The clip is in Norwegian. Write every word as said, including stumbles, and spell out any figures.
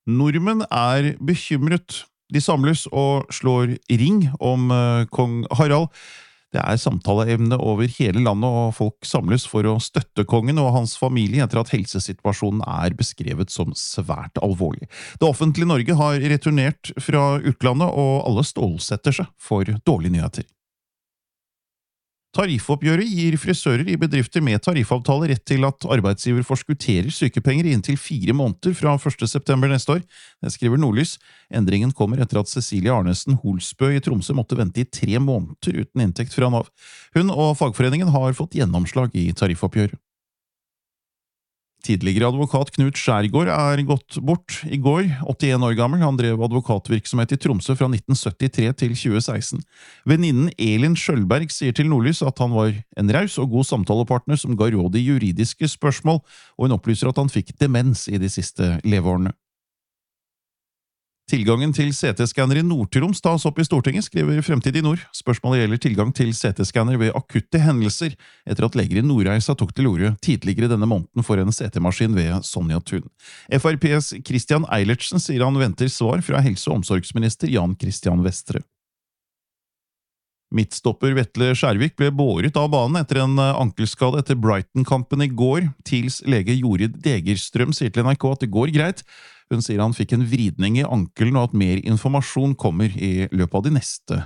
Nordmenn er bekymret. De samles og slår ring om eh, kong Harald. Det er samtaleemne over hele landet, og folk samles for å støtte kongen og hans familie etter at helsesituasjonen er beskrevet som svært alvorlig. Det offentlige Norge har returnert fra utlandet, og alle stålsetter seg for dårlige nyheter. Tariffoppgjøret gir frisører i bedrifter med tariffavtale rett til at arbeidsgiver forskutterer sykepenger i inntil fire måneder fra første september neste år. Det skriver Nordlys. Endringen kommer etter at Cecilie Arnesen Holsbø i Tromsø måtte vente i tre måneder uten inntekt fra Nav. Hun og fagforeningen har fått gjennomslag i tariffoppgjøret. Tidligere advokat Knut Skjærgård er gått bort i går, åttien år gammel. Han drev advokatvirksomhet i Tromsø fra nitten syttitre til tjue seksten. Venninnen Elin Skjølberg sier til Nordlys at han var en raus og god samtalepartner som ga råd i juridiske spørsmål, og hun opplyser at han fikk demens i de siste leveårene. Tilgangen til C T-skanner i Nord-Troms tas opp i Stortinget, skriver Fremtid i Nord. Spørsmålet gjelder tilgang til C T-skanner ved akutte hendelser, etter at leger i Nordreisa tok til orde tidligere denne måneden for en C T-maskin ved Sonja Thun. F R P's Christian Eilertsen sier han venter svar fra helse- og omsorgsminister Jan Christian Vestre. Midtstopper Vetle Skjærvik ble båret av banen etter en ankelskade etter Brighton-kampen i går. Tils lege Jorid Degerstrøm sier til N R K at det går greit. Hun sier han fikk en vridning i ankelen og at mer informasjon kommer i løpet av de neste